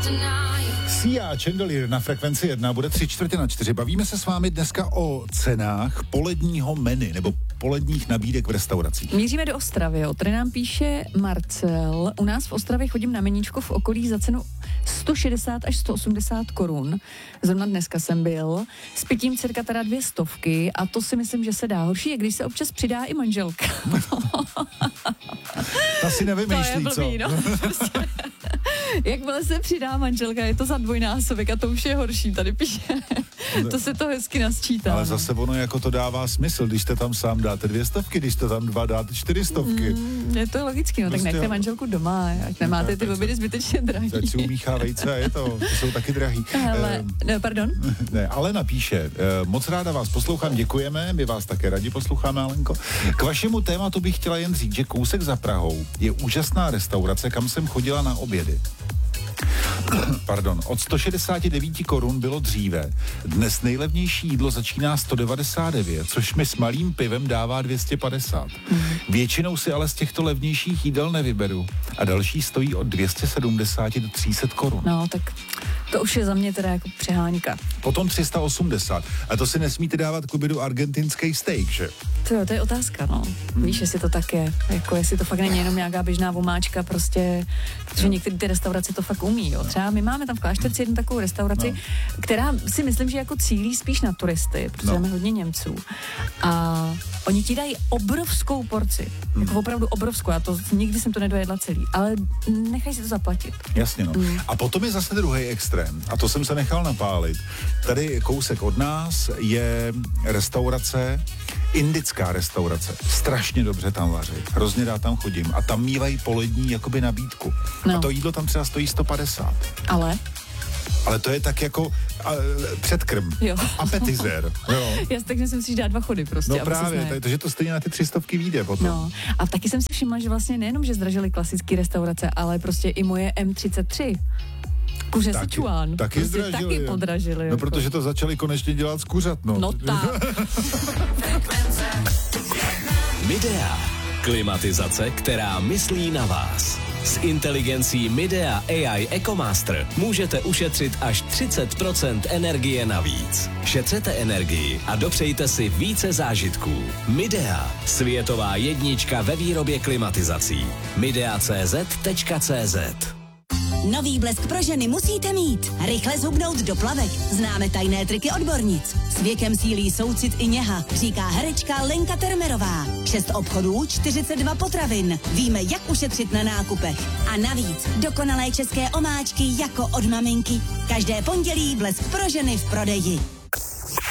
Sia Chandelier na frekvenci 1 bude 3/4. Bavíme se s vámi dneska o cenách poledního menu nebo poledních nabídek v restauracích. Míříme do Ostravy, jo. Tady nám píše Marcel. U nás v Ostravě chodím na meníčko v okolí za cenu 160 až 180 korun. Zrovna dneska jsem byl. S pitím cirka teda 200 a to si myslím, že se dá. Horší je, když se občas přidá i manželka. Ta si nevymýšlí, to je blbý, co? No. Jakmile se přidá manželka, je to za dvojnásobek a to už je horší, tady píše. To se to hezky nasčítá. Ale zase ono jako to dává smysl, když jste tam sám dáte 200, když jste tam dva dáte 400. Je to logický, no, tak nechte manželku doma, ať nemáte ty obědy zbytečně drahý. Ať si umíchá vejce a je to jsou taky drahý. Ale, pardon? Ne, Alena píše, moc ráda vás poslouchám, děkujeme, my vás také rádi posloucháme, Alenko. K vašemu tématu bych chtěla jen říct, že kousek za Prahou je úžasná restaurace, kam jsem chodila na obědy. Pardon, od 169 korun bylo dříve. Dnes nejlevnější jídlo začíná 199, což mi s malým pivem dává 250. Většinou si ale z těchto levnějších jídel nevyberu. A další stojí od 270 do 300 korun. No, tak to už je za mě teda jako přehánka. Potom 380. A to si nesmíte dávat k obědu argentinský steak, že? To je otázka, no. Víš, jestli to tak je. Jako jestli to fakt není jenom nějaká běžná vomáčka, prostě, protože některé ty restaurace to fakt umí, jo. Třeba my máme tam v Klášterci jednu takovou restauraci, která si myslím, že jako cílí spíš na turisty, protože máme hodně Němců. A oni ti dají obrovskou porci. Jako opravdu obrovskou. Já to nikdy jsem to nedojedla celý, ale nechaj si to zaplatit. Jasně, no. A potom je zase druhý extrém. A to jsem se nechal napálit. Tady kousek od nás je restaurace, indická restaurace. Strašně dobře tam vaří. Hrozně rád tam chodím. A tam mívají polední jakoby nabídku. No. A to jídlo tam třeba stojí 150. Ale to je tak jako předkrm. Jo. Apetizér. Jo. Takže si musíš dát 2 chody prostě. No právě, takže to stejně na ty 300 vyjde potom. No. A taky jsem si všimla, že vlastně nejenom, že zdražily klasické restaurace, ale prostě i moje M33. Kuře Sichuan. Taky prostě zdražili. Taky podražili. No, jako. protože to začali konečně dělat z kuřat, no. No tak. Midea. Klimatizace, která myslí na vás. S inteligencí Midea AI EcoMaster můžete ušetřit až 30% energie navíc. Šetřete energii a dopřejte si více zážitků. Midea. Světová jednička ve výrobě klimatizací. Midea.cz. Nový blesk pro ženy musíte mít. Rychle zhubnout do plavek. Známe tajné triky odbornic. S věkem sílí soucit i něha, říká herečka Lenka Termerová. 6 obchodů, 42 potravin. Víme, jak ušetřit na nákupech. A navíc dokonalé české omáčky jako od maminky. Každé pondělí blesk pro ženy v prodeji.